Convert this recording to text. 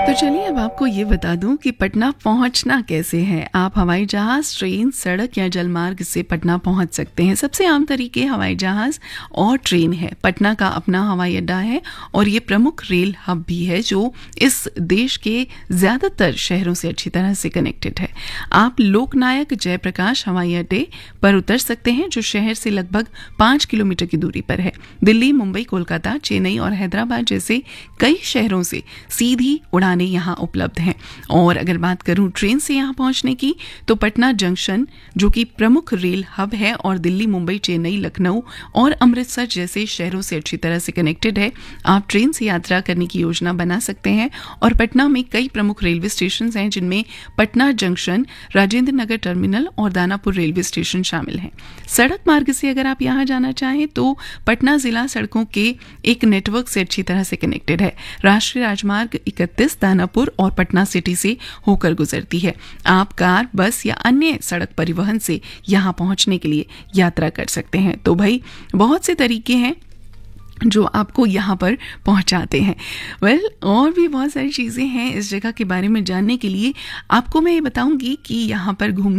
तो चलिए अब आपको ये बता दूं कि पटना पहुंचना कैसे है। आप हवाई जहाज, ट्रेन, सड़क या जलमार्ग से पटना पहुंच सकते हैं। सबसे आम तरीके हवाई जहाज और ट्रेन है। पटना का अपना हवाई अड्डा है और ये प्रमुख रेल हब भी है जो इस देश के ज्यादातर शहरों से अच्छी तरह से कनेक्टेड है। आप लोकनायक जयप्रकाश हवाई अड्डे पर उतर सकते हैं जो शहर से लगभग 5 किलोमीटर की दूरी पर है। दिल्ली, मुंबई, कोलकाता, चेन्नई और हैदराबाद जैसे कई शहरों से सीधी उड़ानें यहाँ उपलब्ध हैं। और अगर बात करूं ट्रेन से यहाँ पहुंचने की तो पटना जंक्शन जो कि प्रमुख रेल हब है और दिल्ली, मुंबई, चेन्नई, लखनऊ और अमृतसर जैसे शहरों से अच्छी तरह से कनेक्टेड है। आप ट्रेन से यात्रा करने की योजना बना सकते हैं और पटना में कई प्रमुख रेलवे स्टेशन हैं जिनमें पटना जंक्शन, राजेंद्र नगर टर्मिनल और दानापुर रेलवे स्टेशन शामिल हैं। सड़क मार्ग से अगर आप यहाँ जाना चाहें तो पटना जिला सड़कों के एक नेटवर्क से अच्छी तरह से कनेक्टेड है। राष्ट्रीय राजमार्ग 31 दानापुर और पटना सिटी से होकर गुजरती है। आप कार, बस या अन्य सड़क परिवहन से यहाँ पहुंचने के लिए यात्रा कर सकते हैं। तो भाई बहुत से तरीके हैं जो आपको यहाँ पर पहुंचाते हैं। और भी बहुत सारी चीज़ें हैं इस जगह के बारे में जानने के लिए। आपको मैं ये बताऊंगी कि यहाँ पर घूमने